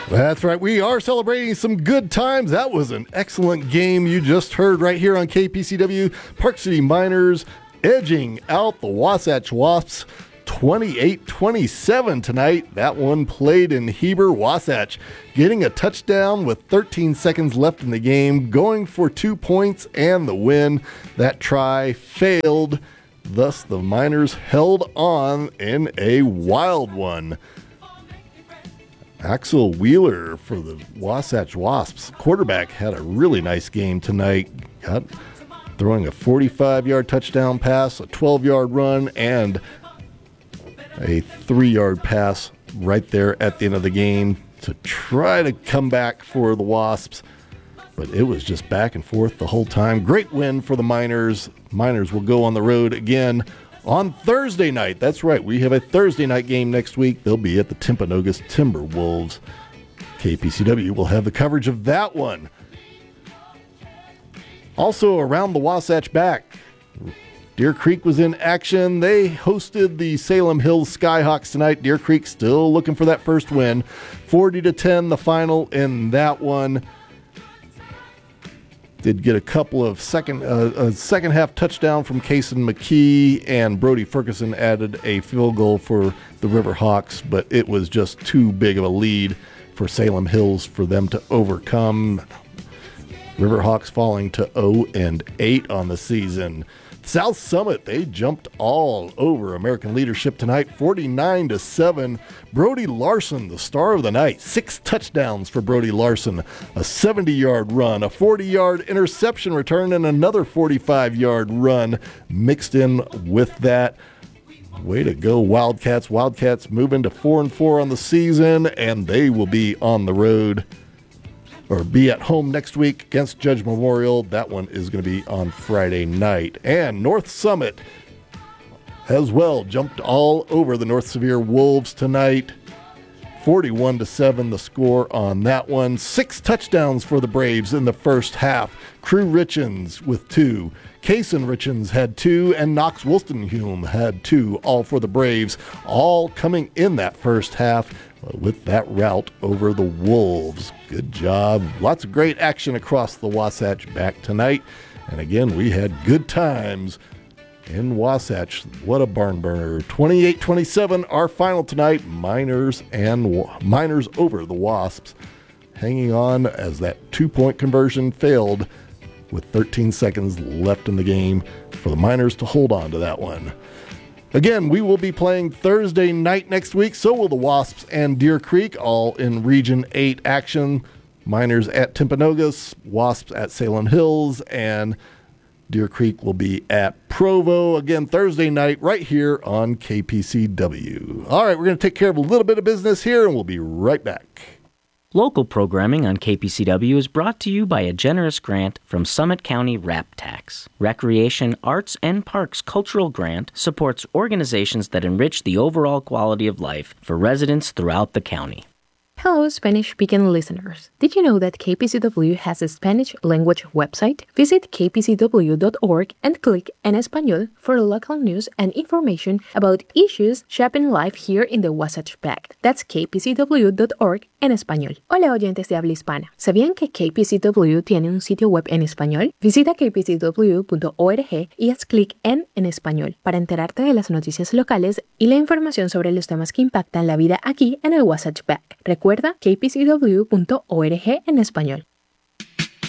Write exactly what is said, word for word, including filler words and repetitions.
That's right. We are celebrating some good times. That was an excellent game you just heard right here on K P C W. Park City Miners edging out the Wasatch Wasps twenty-eight twenty-seven tonight. That one played in Heber. Wasatch getting a touchdown with thirteen seconds left in the game, going for two points and the win. That try failed. Thus, the Miners held on in a wild one. Axel Wheeler for the Wasatch Wasps quarterback had a really nice game tonight. Got throwing a forty-five-yard touchdown pass, a twelve-yard run, and a three-yard pass right there at the end of the game to try to come back for the Wasps. But it was just back and forth the whole time. Great win for the Miners. Miners will go on the road again on Thursday night. That's right. We have a Thursday night game next week. They'll be at the Timpanogos Timberwolves. K P C W will have the coverage of that one. Also around the Wasatch back, Deer Creek was in action. They hosted the Salem Hills Skyhawks tonight. Deer Creek still looking for that first win. forty to ten the final in that one. Did get a couple of second uh, a second half touchdown from Kason McKee, and Brody Ferguson added a field goal for the Riverhawks, but it was just too big of a lead for Salem Hills for them to overcome. Riverhawks falling to oh and eight on the season. South Summit, they jumped all over American Leadership tonight, forty-nine to seven. Brody Larson, the star of the night, six touchdowns for Brody Larson, a seventy-yard run, a forty-yard interception return, and another forty-five-yard run mixed in with that. Way to go, Wildcats. Wildcats moving to four and four on the season, and they will be on the road or be at home next week against Judge Memorial. That one is going to be on Friday night. And North Summit as well jumped all over the North Sevier Wolves tonight. forty-one to seven the score on that one. Six touchdowns for the Braves in the first half. Crew Richens with two. Kason Richens had two, and Knox Wolstenhume had two, all for the Braves, all coming in that first half with that rout over the Wolves. Good job. Lots of great action across the Wasatch back tonight. And again, we had good times in Wasatch. What a barn burner. twenty-eight twenty-seven, our final tonight. Miners and Miners over the Wasps, hanging on as that two-point conversion failed with thirteen seconds left in the game for the Miners to hold on to that one. Again, we will be playing Thursday night next week. So will the Wasps and Deer Creek, all in Region eight action. Miners at Timpanogos, Wasps at Salem Hills, and Deer Creek will be at Provo. Again, Thursday night right here on K P C W. All right, we're going to take care of a little bit of business here, and we'll be right back. Local programming on K P C W is brought to you by a generous grant from Summit County RAP Tax. Recreation, Arts, and Parks Cultural Grant supports organizations that enrich the overall quality of life for residents throughout the county. Hello, Spanish-speaking listeners. Did you know that K P C W has a Spanish language website? Visit k p c w dot org and click En Español for local news and information about issues shaping life here in the Wasatch Pact. That's k p c w dot org en español. Hola, oyentes de habla hispana. ¿Sabían que K P C W tiene un sitio web en español? Visita k p c w punto org y haz clic en En Español para enterarte de las noticias locales y la información sobre los temas que impactan la vida aquí en el Wasatch Pact. Recuerda k p c w punto org en español.